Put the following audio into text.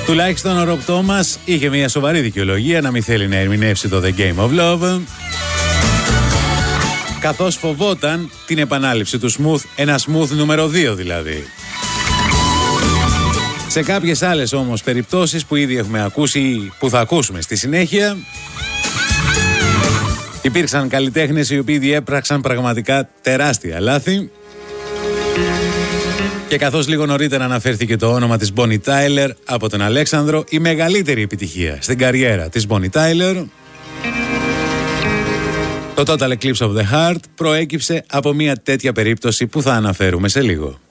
Τουλάχιστον ο Ρομπ Τόμας είχε μια σοβαρή δικαιολογία να μην θέλει να ερμηνεύσει το The Game of Love, καθώς φοβόταν την επανάληψη του Smooth, ένα Smooth νούμερο 2 δηλαδή. Σε κάποιες άλλες όμως περιπτώσεις που ήδη έχουμε ακούσει ή που θα ακούσουμε στη συνέχεια, υπήρξαν καλλιτέχνες οι οποίοι διέπραξαν πραγματικά τεράστια λάθη. Και καθώς λίγο νωρίτερα αναφέρθηκε το όνομα της Bonnie Tyler από τον Αλέξανδρο, η μεγαλύτερη επιτυχία στην καριέρα της Bonnie Tyler, το Total Eclipse of the Heart, προέκυψε από μια τέτοια περίπτωση που θα αναφέρουμε σε λίγο.